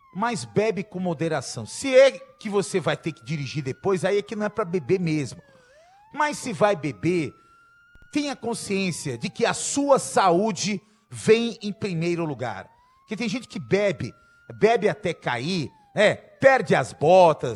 mas bebe com moderação. Se é que você vai ter que dirigir depois, aí é que não é para beber mesmo. Mas se vai beber, tenha consciência de que a sua saúde vem em primeiro lugar. Porque tem gente que bebe até cair, perde as botas,